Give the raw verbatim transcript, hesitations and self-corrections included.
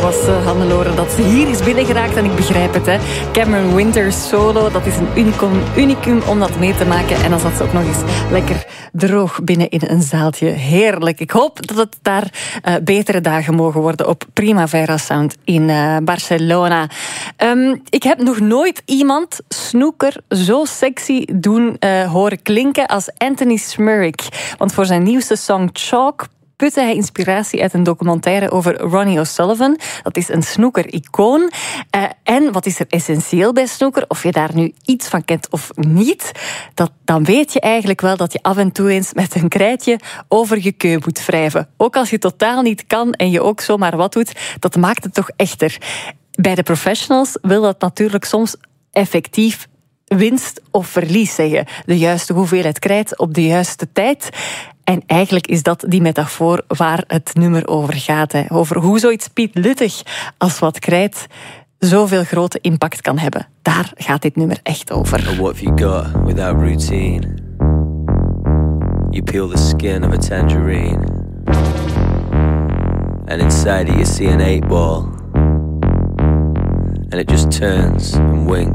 was uh, Hannelore dat ze hier is binnengeraakt en ik begrijp het. Hè. Cameron Winters solo, dat is een unicum, unicum om dat mee te maken. En dan zat ze ook nog eens lekker droog binnen in een zaaltje. Heerlijk. Ik hoop dat het daar uh, betere dagen mogen worden op Primavera Sound in uh, Barcelona. Um, ik heb nog nooit iemand snooker zo sexy doen uh, horen klinken als Anthony Smurrick. Want voor zijn nieuwste song Chalk putte hij inspiratie uit een documentaire over Ronnie O'Sullivan. Dat is een snooker-icoon. Uh, en wat is er essentieel bij snooker? Of je daar nu iets van kent of niet, dat, dan weet je eigenlijk wel dat je af en toe eens met een krijtje over je keu moet wrijven. Ook als je totaal niet kan en je ook zomaar wat doet, dat maakt het toch echter. Bij de professionals wil dat natuurlijk soms effectief winst of verlies zeggen. De juiste hoeveelheid krijt op de juiste tijd. En eigenlijk is dat die metafoor waar het nummer over gaat. Hè. Over hoe zoiets pietluttig als wat krijt zoveel grote impact kan hebben. Daar gaat dit nummer echt over. And what have you got without routine? You peel the skin of a tangerine, and inside it you see an eight ball, and it just turns and winks